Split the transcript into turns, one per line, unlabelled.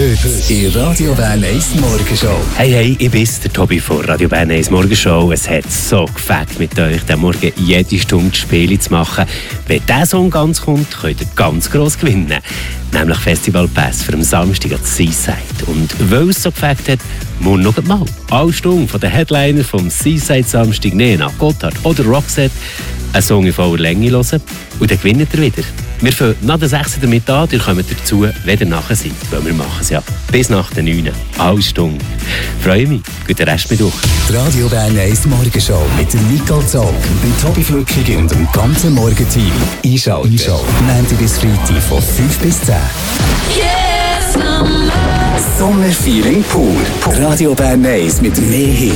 Heute in Radio Bern 1 Morgenshow.
Hey, ich bin's, der Tobi von Radio Bern 1 Morgenshow. Es hat so gefällt, mit euch den Morgen jede Stunde Spiele zu machen. Wenn dieser Song ganz kommt, könnt ihr ganz gross gewinnen. Nämlich Festivalpass für den Samstag an Seaside. Und weil es so gefällt hat, muss noch mal alle Stunden von den Headliner vom Seaside Samstag Nena, Gotthard oder Roxette einen Song in voller Länge hören und dann gewinnt ihr wieder. Wir fangen nach der 6 damit an, ihr kommt dazu, wenn ihr nachher seid, weil wir machen es ja bis nach der 9. Alle Stunden. Freue mich, guten Rest mit euch.
Die Radio Bern 1 Morgenshow mit Nicole Zog, dem Tobi Flückig und dem ganzen Morgenteam. Einschalten. Montag bis Freitag von 5 bis 10. Yes, Sommerfeeling pur. Radio Bern 1 mit mehr Hits.